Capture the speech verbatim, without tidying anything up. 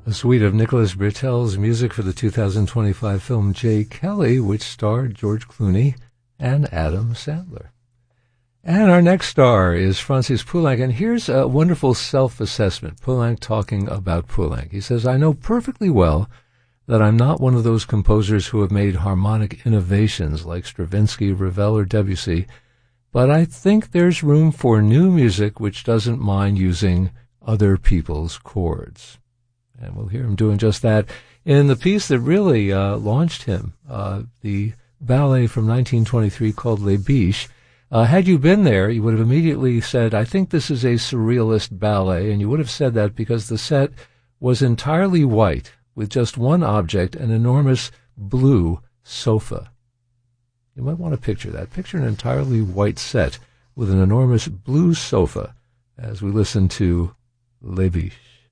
A suite of Nicholas Britell's music for the two thousand twenty-five film Jay Kelly, which starred George Clooney and Adam Sandler. And our next star is Francis Poulenc, and here's a wonderful self-assessment. Poulenc talking about Poulenc. He says, I know perfectly well that I'm not one of those composers who have made harmonic innovations like Stravinsky, Ravel, or Debussy, but I think there's room for new music which doesn't mind using other people's chords. And we'll hear him doing just that in the piece that really uh, launched him, uh, the ballet from nineteen twenty-three called Les Biches. Uh, had you been there, you would have immediately said, I think this is a surrealist ballet, and you would have said that because the set was entirely white with just one object, an enormous blue sofa. You might want to picture that. Picture an entirely white set with an enormous blue sofa as we listen to Les Biches.